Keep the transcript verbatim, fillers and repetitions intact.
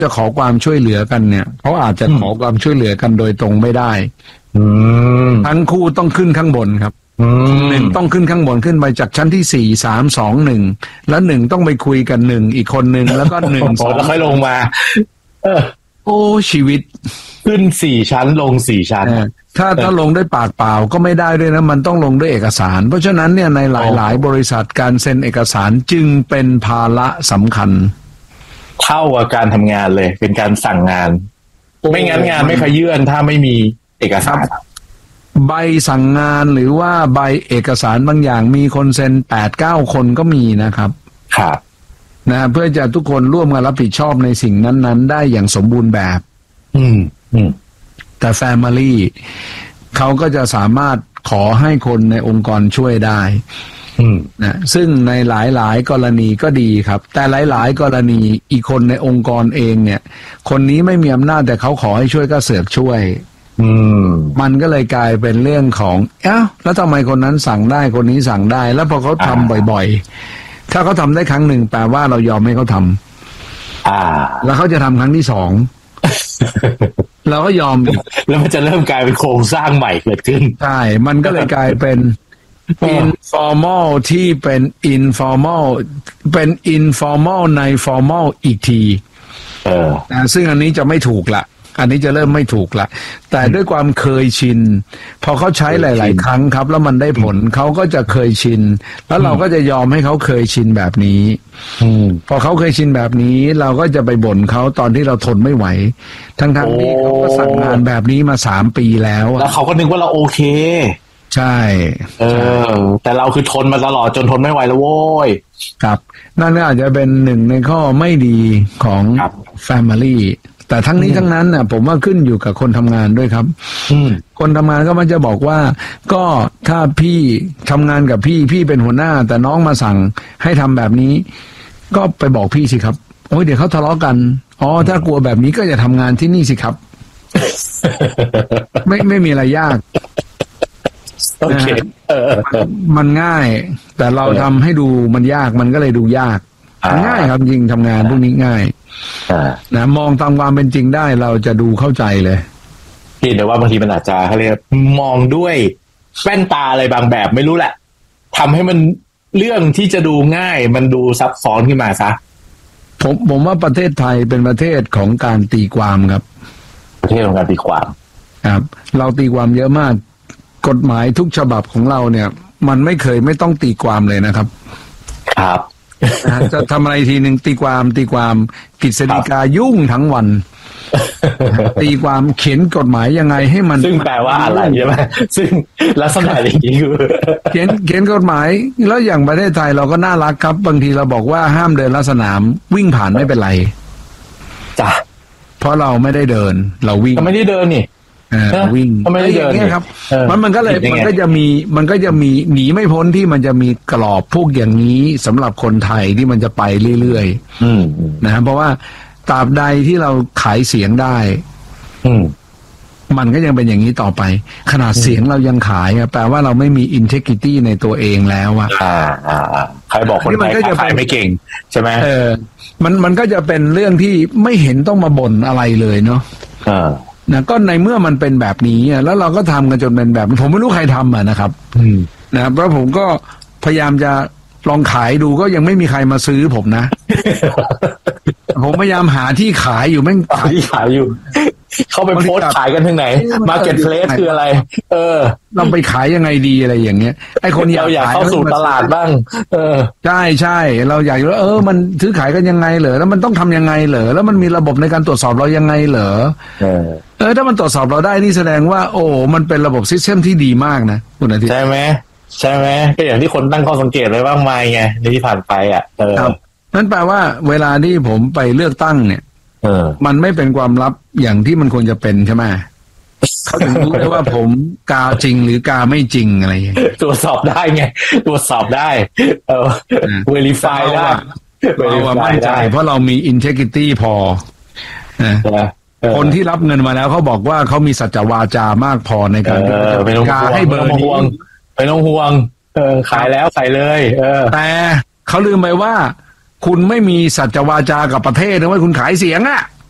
จะขอความช่วยเหลือกันเนี่ยเขาอาจจะขอความช่วยเหลือกันโดยตรงไม่ได้ทั้งคู่ต้องขึ้นข้างบนครับหนึ่งต้องขึ้นข้างบนขึ้นไปจากชั้นที่สี่สามสองหนึ่งแล้วหนึ่งต้องไปคุยกันหนึ่งอีกคนหนึ่งแล้วก็หนึ่งสองแล้วค่อยลงมาโอ้ชีวิตขึ้นสี่ชั้นลงสี่ชั้นถ้าถ้าลงด้วยปากเปล่าก็ไม่ได้ด้วยนะมันต้องลงด้วยเอกสารเพราะฉะนั้นเนี่ยในหลายๆบริษัทการเซ็นเอกสารจึงเป็นภาระสำคัญเท่ากับการทำงานเลยเป็นการสั่งงานไม่งั้นงานไม่ขยื่นถ้าไม่มีเอกสารใบสั่งงานหรือว่าใบเอกสารบางอย่างมีคนเซ็นแปดเก้าคนก็มีนะครับครับนะเพื่อจะทุกคนร่วมกันรับผิดชอบในสิ่งนั้นๆได้อย่างสมบูรณ์แบบอืมอืมแต่ Family เขาก็จะสามารถขอให้คนในองค์กรช่วยได้นะซึ่งในหลายๆกรณีก็ดีครับแต่หลายๆกรณีอีกคนในองค์กรเองเนี่ยคนนี้ไม่มีอำนาจแต่เขาขอให้ช่วยก็เสือกช่วยมันก็เลยกลายเป็นเรื่องของเอ้าแล้วทำไมคนนั้นสั่งได้คนนี้สั่งได้แล้วพอเขาทำบ่อยๆถ้าเขาทำได้ครั้งหนึ่งแปลว่าเรายอมให้เขาทำอ่าแล้วเขาจะทำครั้งที่สองเราก็ยอมแล้วมันจะเริ่มกลายเป็นโครงสร้างใหม่เกิดขึ้นใช่มันก็เลยกลายเป็น informal ที่เป็น informal เป็น informal ใน formal อีกทีเออซึ่งอันนี้จะไม่ถูกละอันนี้จะเริ่มไม่ถูกละแต่ด้วยความเคยชินพอเขาใช้หลายๆครั้งครับแล้วมันได้ผลเขาก็จะเคยชินแล้วเราก็จะยอมให้เขาเคยชินแบบนี้พอเขาเคยชินแบบนี้เราก็จะไปบ่นเขาตอนที่เราทนไม่ไหวทั้งๆที่เขาก็สั่งงานแบบนี้มาสามปีแล้วแล้วเขาก็นึกว่าเราโอเคใช่เออแต่เราคือทนมาตลอดจนทนไม่ไหวแล้วโว้ยครับนั่นก็อาจจะเป็นหนึ่งในข้อไม่ดีของ Familyแต่ทั้งนี้ทั้งนั้นน่ะผมว่าขึ้นอยู่กับคนทำงานด้วยครับคนทำงานก็มันจะบอกว่าก็ถ้าพี่ทำงานกับพี่พี่เป็นหัวหน้าแต่น้องมาสั่งให้ทำแบบนี้ก็ไปบอกพี่สิครับโอ้ยเดี๋ยวเขาทะเลาะกันอ๋อถ้ากลัวแบบนี้ก็อย่าทำงานที่นี่สิครับ ไม่ไม่มีอะไรยากโอเคมันง่ายแต่เราทำให้ดูมันยากมันก็เลยดูยากง่ายครับจริงทำงานพวกนี้ง่ายนะมองตามความเป็นจริงได้เราจะดูเข้าใจเลยพี่แต่ว่าบางทีมันอาจจะเขาเรียกมองด้วยแว่นตาอะไรบางแบบไม่รู้แหละทำให้มันเรื่องที่จะดูง่ายมันดูซับซ้อนขึ้นมาซะผมผมว่าประเทศไทยเป็นประเทศของการตีความครับประเทศของการตีความครับเราตีความเยอะมากกฎหมายทุกฉบับของเราเนี่ยมันไม่เคยไม่ต้องตีความเลยนะครับครับจะทำอะไรทีหนึ่งตีความตีความกฤษฎีกายุ่งทั้งวันตีความเขียนกฎหมายยังไงให้มันซึ่งแปลว่าอะไรใช่ไหมซึ่งลักษณะอย่างนี้คือเขียนเขียนกฎหมายแล้วอย่างประเทศไทยเราก็น่ารักครับบางทีเราบอกว่าห้ามเดินลัดสนามวิ่งผ่านไม่เป็นไรจ้ะเพราะเราไม่ได้เดินเราวิ่งไม่ได้เดินนี่วิ่งไม่ได้เดินครับมันมันก็เลยมันก็จะมีมันก็จะมีหนีไม่พ้นที่มันจะมีกรอบพวกอย่างนี้สำหรับคนไทยที่มันจะไปเรื่อยๆนะครับเพราะว่าตราบใดที่เราขายเสียงได้มันก็ยังเป็นอย่างนี้ต่อไปขนาดเสียงเรายังขายแปลว่าเราไม่มี integrity ในตัวเองแล้วอะอ่าอ่าใครบอกคนไทยขายไม่เก่งใช่ไหมเออมันมันก็จะเป็นเรื่องที่ไม่เห็นต้องมาบ่นอะไรเลยเนาะนะก็ในเมื่อมันเป็นแบบนี้แล้วเราก็ทำกันจนเป็นแบบผมไม่รู้ใครทำอ่ะนะครับนะครับแล้วผมก็พยายามจะลองขายดูก็ยังไม่มีใครมาซื้อผมนะ ผมพยายามหาที่ขายอยู่แม่งที่ขายอยู่เขาไปโพสขายกันทางไหน Marketplace คืออะไรเออเราไปขายยังไงดีอะไรอย่างเงี้ยไอ้คนอยากอยากเข้าสู่ตลาดบ้างเออใช่ใช่เราอยากรู้เออมันซื้อขายกันยังไงเหรอแล้วมันต้องทำยังไงเหรอแล้วมันมีระบบในการตรวจสอบเรายังไงเหรอเออเออถ้ามันตรวจสอบเราได้นี่แสดงว่าโอ้มันเป็นระบบซิสเต็มที่ดีมากนะคุณอาทิตย์ใช่ไหมใช่ไหมก็อย่างที่คนตั้งข้อสังเกตไว้บ้างไหมไงในที่ผ่านไปอ่ะเออครับนั่นแปลว่าเวลาที่ผมไปเลือกตั้งเนี่ยเออมันไม่เป็นความลับอย่างที่มันควรจะเป็นใช่ไหมเขาถึงรู้ได้ว่าผมกาจริงหรือกาไม่จริงอะไรอย่างเงี้ยตรวจสอบได้ไงตรวจสอบได้เออ verify ได้เรามั่นใจเพราะเรามี integrity พอคนที่รับเงินมาแล้วเขาบอกว่าเขามีสัจวาจามากพอในการกาให้เบอร์นี้ไม่ต้องห่วงเออขายแล้วใส่เลยเออแต่เขาลืมไปว่าคุณไม่มีสัจวาจากับประเทศนะว่าคุณขายเสียงอ่ะ